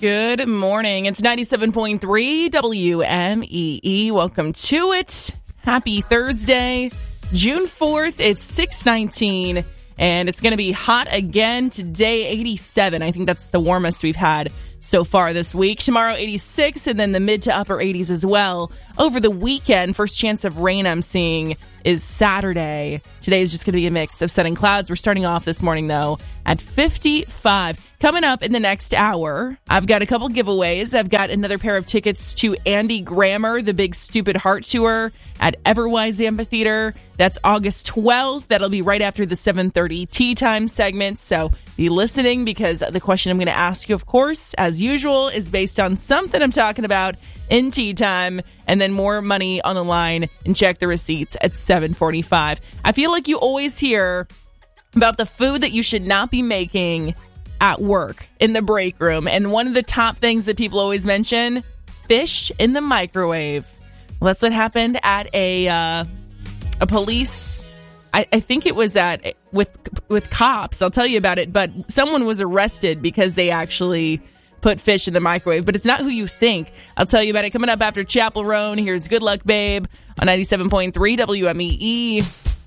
Good morning. It's 97.3 WMEE. Welcome to it. Happy Thursday, June 4th. It's 6:19, and it's going to be hot again today, 87. I think that's the warmest we've had so far this week. Tomorrow, 86, and then the mid to upper 80s as well. Over the weekend, first chance of rain I'm seeing is Saturday. Today is just going to be a mix of sun and clouds. We're starting off this morning, though, at 55. Coming up in the next hour, I've got a couple giveaways. I've got another pair of tickets to Andy Grammer, the Big Stupid Heart Tour at Everwise Amphitheater. That's August 12th. That'll be right after the 7:30 Tea Time segment. So be listening, because the question I'm going to ask you, of course, as usual, is based on something I'm talking about in Tea Time, and then more money on the line, and check the receipts at 7:45. I feel like you always hear about the food that you should not be making at work in the break room. And one of the top things that people always mention, fish in the microwave. Well, that's what happened at a police, I think it was with cops. I'll tell you about it. But someone was arrested because they actually put fish in the microwave. But it's not who you think. I'll tell you about it coming up after Chapel Roan. Here's Good Luck Babe on 97.3 WMEE.